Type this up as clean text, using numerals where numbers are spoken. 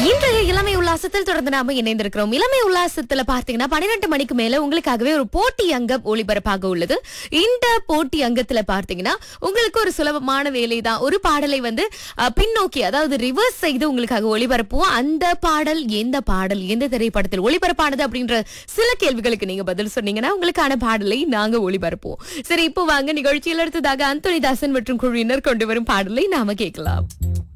இன்றைய இளமை உல்லாசத்தில் தொடர்ந்து நாம இணைந்திருக்கிறோம். இளமை உல்லாசத்துல பார்த்தீங்கன்னா 12 மணிக்கு மேல உங்களுக்காகவே ஒரு போட்டி அங்கம் ஒளிபரப்பாக உள்ளது. இந்த போட்டி அங்கத்துல பார்த்தீங்கன்னா உங்களுக்கு ஒரு சுலபமான வேலை தான். ஒரு பாடலை வந்து பின்னோக்கி, அதாவது ரிவர்ஸ் செய்து உங்களுக்காக ஒளிபரப்புவோம். அந்த பாடல் எந்த திரைப்படத்தில் ஒளிபரப்பானது அப்படின்ற சில கேள்விகளுக்கு நீங்க பதில் சொன்னீங்கன்னா உங்களுக்கான பாடலை நாங்க ஒளிபரப்புவோம். சரி, இப்போ வாங்க நிகழ்ச்சியில் அடுத்ததாக அந்தோனிதாசன் மற்றும் குழுவினர் கொண்டு வரும் பாடலை நாம கேட்கலாம்.